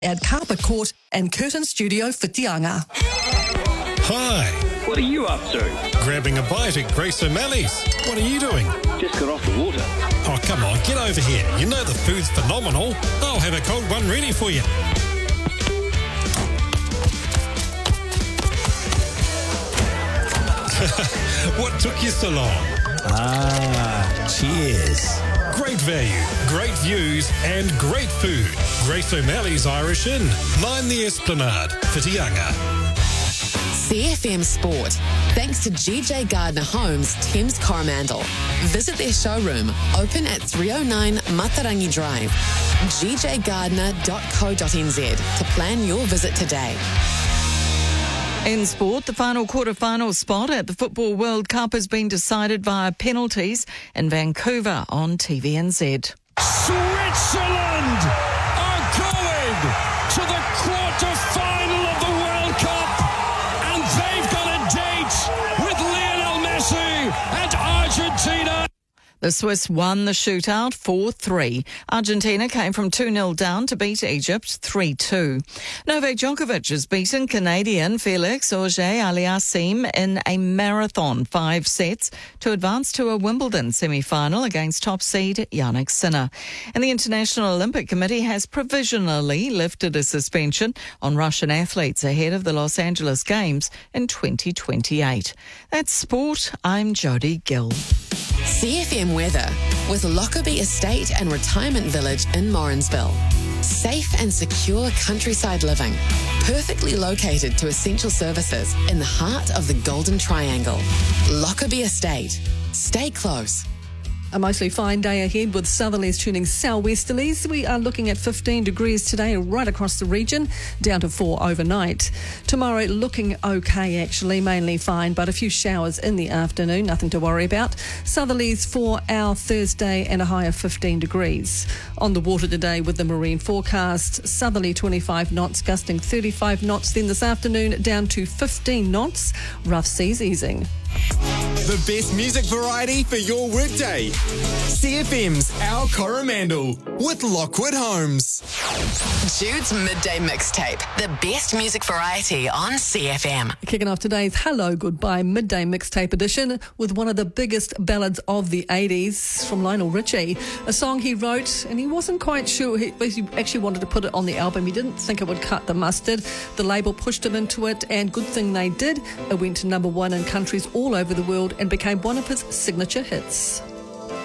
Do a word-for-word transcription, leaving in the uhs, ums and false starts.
at Carpet Court and Curtain Studio Whitianga. Hi. What are you up to? Grabbing a bite at Grace O'Malley's. What are you doing? Just got off the water. Oh, come on, get over here. You know the food's phenomenal. I'll have a cold one ready for you. What took you so long? Ah, cheers. Great value, great views and great food. Grace O'Malley's Irish Inn, nine the Esplanade, Whitianga. C F M Sport. Thanks to G J Gardner Homes, Thames Coromandel. Visit their showroom, open at three oh nine Matarangi Drive. g j gardner dot co dot n z to plan your visit today. In sport, the final quarter-final spot at the Football World Cup has been decided via penalties in Vancouver on T V N Z. Switzerland are going to the quarter-final of the World Cup, and they've got a date with Lionel Messi and Argentina. The Swiss won the shootout four three. Argentina came from two nil down to beat Egypt three two. Novak Djokovic has beaten Canadian Felix Auger-Aliassime in a marathon five sets to advance to a Wimbledon semi-final against top seed Jannik Sinner. And the International Olympic Committee has provisionally lifted a suspension on Russian athletes ahead of the Los Angeles Games in twenty twenty-eight. That's sport. I'm Jodie Gill. C F M weather with Lockerbie Estate and Retirement Village in Morrinsville. Safe and secure countryside living, perfectly located to essential services in the heart of the Golden Triangle. Lockerbie Estate. Stay close. A mostly fine day ahead with southerlies turning southwesterlies. We are looking at fifteen degrees today right across the region, down to four overnight. Tomorrow looking okay actually, mainly fine, but a few showers in the afternoon, nothing to worry about. Southerlies for our Thursday and a high of fifteen degrees. On the water today with the marine forecast, southerly twenty-five knots, gusting thirty-five knots. Then this afternoon down to fifteen knots, rough seas easing. The best music variety for your workday. C F M's Our Coromandel with Lockwood Homes. Jude's Midday Mixtape. The best music variety on C F M. Kicking off today's Hello Goodbye Midday Mixtape edition with one of the biggest ballads of the eighties from Lionel Richie. A song he wrote and he wasn't quite sure. He actually wanted to put it on the album. He didn't think it would cut the mustard. The label pushed him into it and good thing they did. It went to number one in countries all over the world and became one of his signature hits.